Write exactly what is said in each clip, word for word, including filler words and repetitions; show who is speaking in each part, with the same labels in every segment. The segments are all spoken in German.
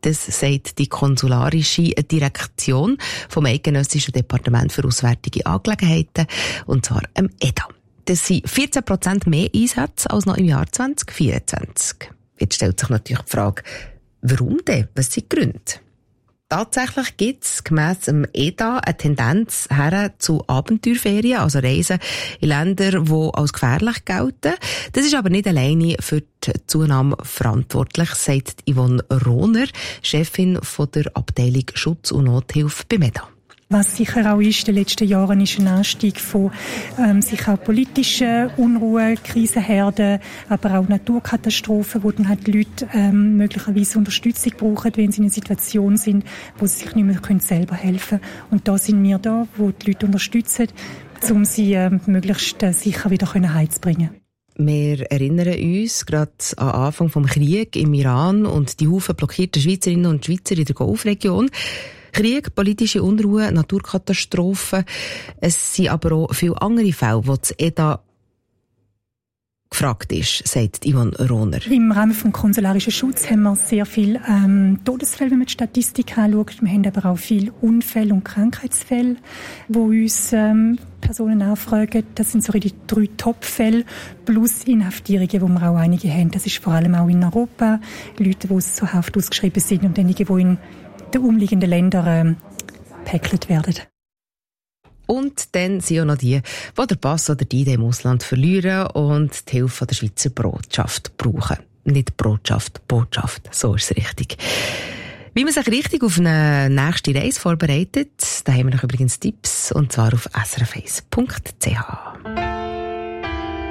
Speaker 1: Das sagt die konsularische Direktion vom Eidgenössischen Departement für Auswärtige Angelegenheiten, und zwar am E D A. Das sind vierzehn Prozent mehr Einsätze als noch im Jahr zwanzig vierundzwanzig. Jetzt stellt sich natürlich die Frage, warum denn? Was sind die Gründe? Tatsächlich gibt es gemäss dem E D A eine Tendenz her zu Abenteuerferien, also Reisen in Länder, die als gefährlich gelten. Das ist aber nicht alleine für die Zunahme verantwortlich, sagt Yvonne Rohner, Chefin von der Abteilung Schutz und Nothilfe beim E D A.
Speaker 2: Was sicher auch ist, in den letzten Jahren ist ein Anstieg von ähm, sicher auch politischen Unruhen, Krisenherden, aber auch Naturkatastrophen, wo dann halt die Leute ähm, möglicherweise Unterstützung brauchen, wenn sie in einer Situation sind, wo sie sich nicht mehr können selber helfen können. Und da sind wir da, wo die Leute unterstützen, um sie ähm, möglichst äh, sicher wieder heimzubringen.
Speaker 1: Wir erinnern uns gerade am Anfang des Krieges im Iran und die Haufen blockierten Schweizerinnen und Schweizer in der Golfregion. Krieg, politische Unruhe, Naturkatastrophen. Es sind aber auch viele andere Fälle, wo das E D A gefragt ist, sagt Yvonne Rohner.
Speaker 2: Im Rahmen des konsularischen Schutzes haben wir sehr viele ähm, Todesfälle, wenn man die Statistik anschaut. Wir haben aber auch viele Unfälle und Krankheitsfälle, wo uns ähm, Personen anfragen. Das sind so die drei Top-Fälle plus Inhaftierungen, wo wir auch einige haben. Das ist vor allem auch in Europa. Leute, die zur Haft ausgeschrieben sind und einige, die in den umliegenden Ländern gepäckelt werden.
Speaker 1: Und dann sind auch noch die, die den Pass oder die Idee im Ausland verlieren und die Hilfe der Schweizer Botschaft brauchen. Nicht Botschaft, Botschaft, so ist es richtig. Wie man sich richtig auf eine nächste Reise vorbereitet, da haben wir noch übrigens Tipps, und zwar auf s r f eins punkt c h.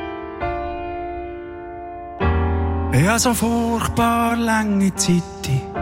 Speaker 3: Ich habe so furchtbar lange Zeit